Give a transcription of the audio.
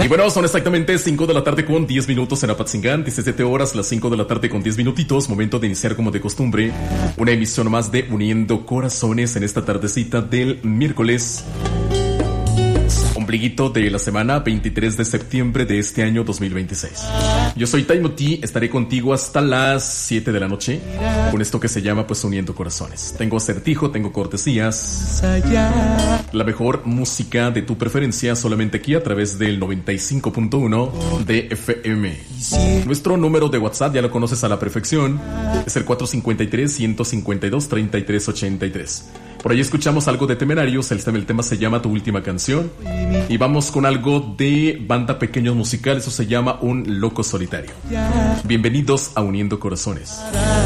Y bueno, son exactamente 5 de la tarde con 10 minutos en Apatzingán, 17 horas, las 5 de la tarde con 10 minutitos, momento de iniciar como de costumbre una emisión más de Uniendo Corazones en esta tardecita del miércoles, ombliguito de la semana 23 de septiembre de este año 2026. Yo soy Taimo T, estaré contigo hasta las 7 de la noche con esto que se llama pues Uniendo Corazones. Tengo acertijo, tengo cortesías, la mejor música de tu preferencia solamente aquí a través del 95.1 de FM. Nuestro número de WhatsApp ya lo conoces a la perfección, es el 453-152-3383. Por ahí escuchamos algo de Temerarios, el tema se llama Tu Última Canción. Y vamos con algo de banda Pequeños Musical, eso se llama Un Loco Solitario. Bienvenidos a Uniendo Corazones.